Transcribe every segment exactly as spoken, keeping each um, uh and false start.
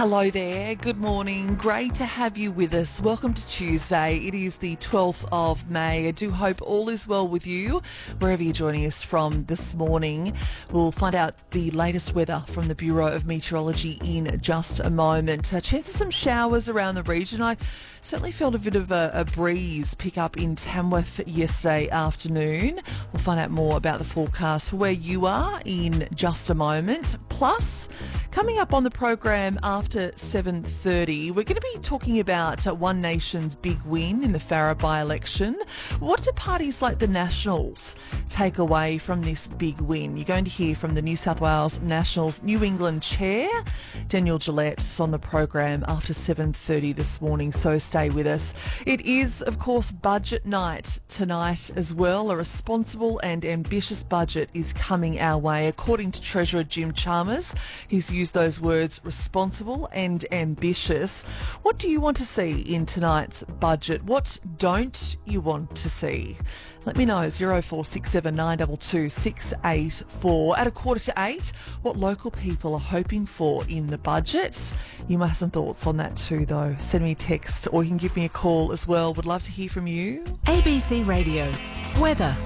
Hello there, good morning, great to have you with us. Welcome to Tuesday. It is the twelfth of May. I do hope all is well with you, wherever you're joining us from this morning. We'll find out the latest weather from the Bureau of Meteorology in just a moment. A chance of some showers around the region. I certainly felt a bit of a, a breeze pick up in Tamworth yesterday afternoon. We'll find out more about the forecast for where you are in just a moment. Plus, coming up on the program after seven thirty, we're going to be talking about uh, One Nation's big win in the Farrer by-election. What do parties like the Nationals take away from this big win? You're going to hear from the New South Wales Nationals New England chair, Daniel Gillette, on the program after seven thirty this morning, so stay with us. It is, of course, budget night tonight as well. A responsible and ambitious budget is coming our way, according to Treasurer Jim Chalmers. He's used those words, responsible and ambitious. What do you want to see in tonight's budget? What don't you want to see? Let me know, zero four six seven nine two two six eight four. At a quarter to eight, what local people are hoping for in the budget. You might have some thoughts on that too, though. Send me a text or you can give me a call as well. Would love to hear from you. A B C Radio. Weather.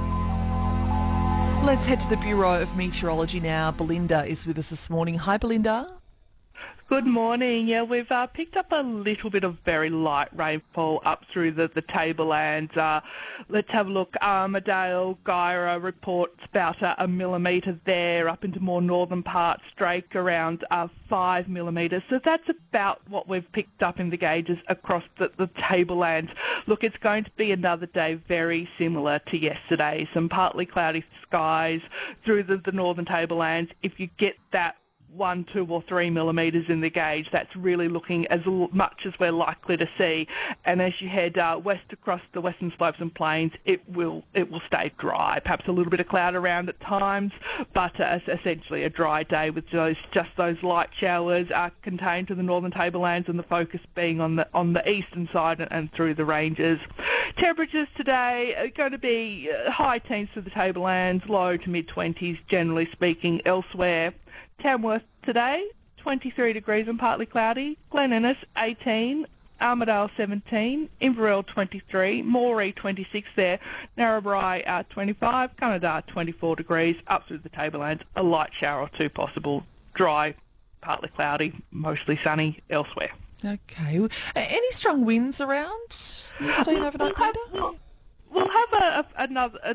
Let's head to the Bureau of Meteorology now. Belinda is with us this morning. Hi, Belinda. Good morning. Yeah, we've uh, picked up a little bit of very light rainfall up through the, the tablelands. Uh, let's have a look. Armidale, Guyra reports about uh, a millimetre there, up into more northern parts, Drake around uh, five millimetres. So that's about what we've picked up in the gauges across the, the tablelands. Look, it's going to be another day very similar to yesterday. Some partly cloudy skies through the, the northern tablelands. If you get that one, two or three millimetres in the gauge, that's really looking as much as we're likely to see. And as you head uh, west across the western slopes and plains, it will it will stay dry. Perhaps a little bit of cloud around at times, but uh, essentially a dry day with those just those light showers are contained to the northern tablelands, and the focus being on the on the eastern side and, and through the ranges. Temperatures today are going to be uh, high teens to the tablelands, low to mid twenties generally speaking elsewhere. Tamworth today, twenty-three degrees and partly cloudy. Glen Innes, eighteen. Armidale, seventeen. Inverell, twenty-three. Moree, twenty-six there. Narrabri, uh, twenty-five. Gunnedah, twenty-four degrees. Up through the tablelands, a light shower or two possible. Dry, partly cloudy, mostly sunny elsewhere. Okay. Uh, Any strong winds around? You staying overnight, Belinda? We'll have a, a, another... A